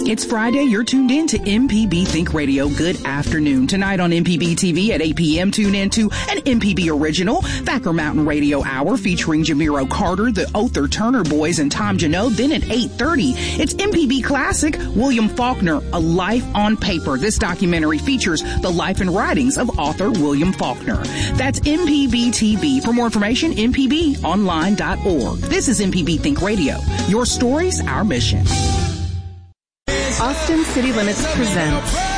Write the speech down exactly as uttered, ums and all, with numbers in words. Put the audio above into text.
It's Friday. You're tuned in to M P B Think Radio. Good afternoon. Tonight on M P B T V at eight p.m., tune in to an M P B original, Thacker Mountain Radio Hour, featuring Jamiro Carter, the Other Turner Boys, and Tom Janot. Then at eight thirty, it's M P B Classic, William Faulkner, A Life on Paper. This documentary features the life and writings of author William Faulkner. That's M P B T V. For more information, m p b online dot org. This is M P B Think Radio. Your stories, our mission. Austin City Limits presents